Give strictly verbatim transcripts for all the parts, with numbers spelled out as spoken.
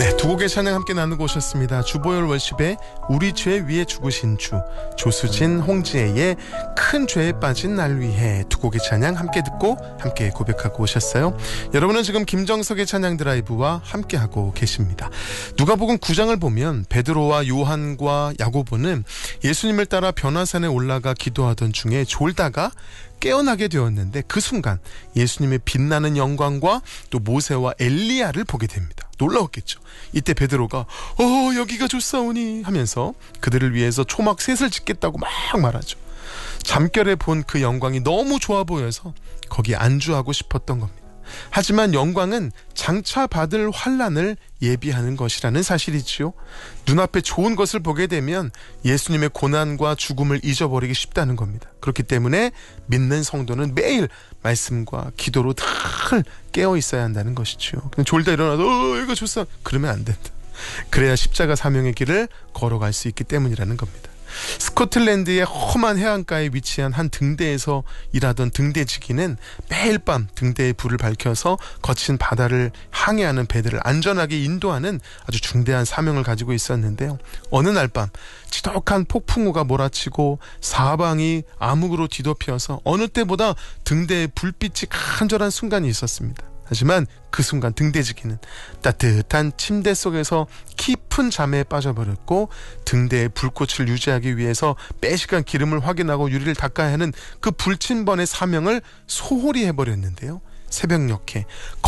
네, 두 곡의 찬양 함께 나누고 오셨습니다. 주보열 월십의 우리 죄 위에 죽으신 주, 조수진 홍지혜의 큰 죄에 빠진 날 위해 두 곡의 찬양 함께 듣고 함께 고백하고 오셨어요. 여러분은 지금 김정석의 찬양 드라이브와 함께하고 계십니다. 누가복음 구 장을 보면 베드로와 요한과 야고보는 예수님을 따라 변화산에 올라가 기도하던 중에 졸다가 깨어나게 되었는데 그 순간 예수님의 빛나는 영광과 또 모세와 엘리야를 보게 됩니다. 놀라웠겠죠. 이때 베드로가 어 여기가 좋사오니 하면서 그들을 위해서 초막 셋을 짓겠다고 막 말하죠. 잠결에 본 그 영광이 너무 좋아 보여서 거기 안주하고 싶었던 겁니다. 하지만 영광은 장차 받을 환난을 예비하는 것이라는 사실이지요. 눈앞에 좋은 것을 보게 되면 예수님의 고난과 죽음을 잊어버리기 쉽다는 겁니다. 그렇기 때문에 믿는 성도는 매일 말씀과 기도로 늘 깨어 있어야 한다는 것이지요. 그냥 졸다 일어나서 어 이거 좋사 그러면 안 된다. 그래야 십자가 사명의 길을 걸어갈 수 있기 때문이라는 겁니다. 스코틀랜드의 험한 해안가에 위치한 한 등대에서 일하던 등대지기는 매일 밤 등대에 불을 밝혀서 거친 바다를 항해하는 배들을 안전하게 인도하는 아주 중대한 사명을 가지고 있었는데요. 어느 날 밤 지독한 폭풍우가 몰아치고 사방이 암흑으로 뒤덮여서 어느 때보다 등대에 불빛이 간절한 순간이 있었습니다. 하지만 그 순간 등대지기는 따뜻한 침대 속에서 깊은 잠에 빠져버렸고 등대의 불꽃을 유지하기 위해서 매시간 기름을 확인하고 유리를 닦아야 하는 그 불침번의 사명을 소홀히 해버렸는데요. 새벽녘에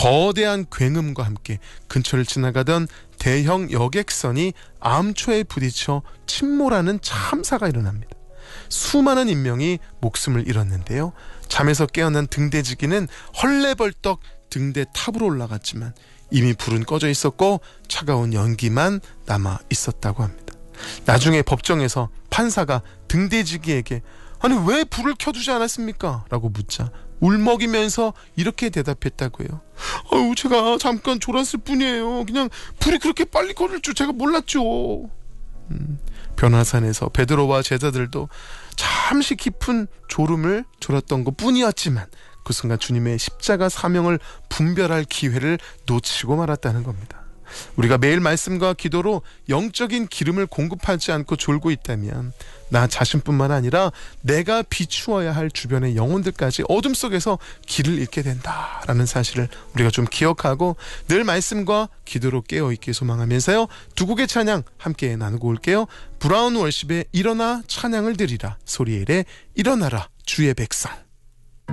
거대한 굉음과 함께 근처를 지나가던 대형 여객선이 암초에 부딪혀 침몰하는 참사가 일어납니다. 수많은 인명이 목숨을 잃었는데요. 잠에서 깨어난 등대지기는 헐레벌떡 등대 탑으로 올라갔지만 이미 불은 꺼져 있었고 차가운 연기만 남아 있었다고 합니다. 나중에 법정에서 판사가 등대지기에게 아니 왜 불을 켜두지 않았습니까? 라고 묻자 울먹이면서 이렇게 대답했다고요. 아유 제가 잠깐 졸았을 뿐이에요. 그냥 불이 그렇게 빨리 꺼질 줄 제가 몰랐죠. 음, 변화산에서 베드로와 제자들도 잠시 깊은 졸음을 졸았던 것 뿐이었지만 그 순간 주님의 십자가 사명을 분별할 기회를 놓치고 말았다는 겁니다. 우리가 매일 말씀과 기도로 영적인 기름을 공급하지 않고 졸고 있다면 나 자신뿐만 아니라 내가 비추어야 할 주변의 영혼들까지 어둠 속에서 길을 잃게 된다라는 사실을 우리가 좀 기억하고 늘 말씀과 기도로 깨어있게 소망하면서요. 두 곡의 찬양 함께 나누고 올게요. 브라운 월십의 일어나 찬양을 드리라, 소리엘의 일어나라 주의 백성.